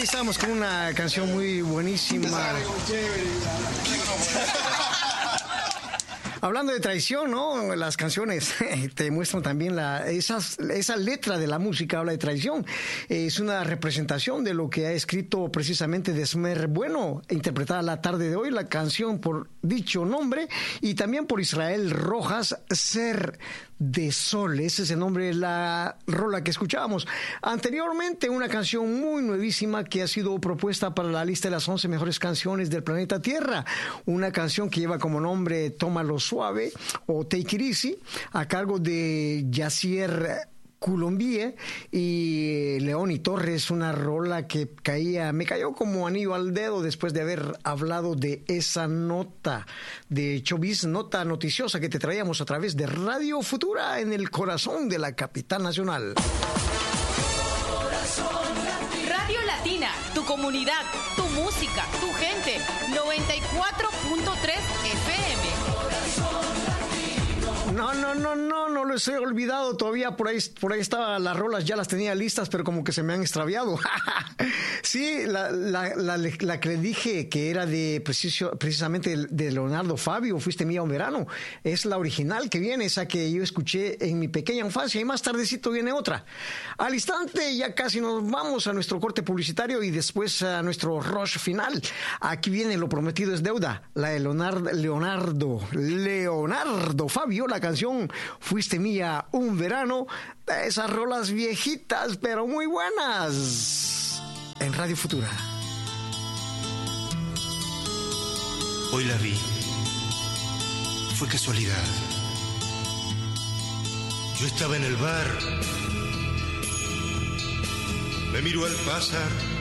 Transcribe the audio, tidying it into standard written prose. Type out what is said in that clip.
ahí estamos con una canción muy buenísima. Hablando de traición, ¿no? Las canciones te muestran también esa letra de la música habla de traición. Es una representación de lo que ha escrito precisamente Desmer Bueno, interpretada la tarde de hoy, la canción por dicho nombre, y también por Israel Rojas, Ser de Sol. Ese es el nombre de la rola que escuchábamos. Anteriormente, una canción muy nuevísima que ha sido propuesta para la lista de las 11 mejores canciones del planeta Tierra. Una canción que lleva como nombre Tómalo Suave o Take It Easy, a cargo de Yacier Colombie y León y Torres, una rola que me cayó como anillo al dedo después de haber hablado de esa nota de showbiz, nota noticiosa que te traíamos a través de Radio Futura en el corazón de la capital nacional. Radio Latina, tu comunidad, tu música, tu gente, 94.3 FM. No los he olvidado todavía, por ahí estaban las rolas, ya las tenía listas, pero como que se me han extraviado. Sí, la que le dije que era precisamente de Leonardo Fabio, Fuiste Mía un Verano, es la original que viene, esa que yo escuché en mi pequeña infancia, y más tardecito viene otra. Al instante ya casi nos vamos a nuestro corte publicitario y después a nuestro rush final. Aquí viene Lo Prometido es Deuda, la de Leonardo Fabio, la canción Fuiste Mía un Verano, de esas rolas viejitas pero muy buenas, en Radio Futura. Hoy la vi, fue casualidad. Yo estaba en el bar, me miró al pasar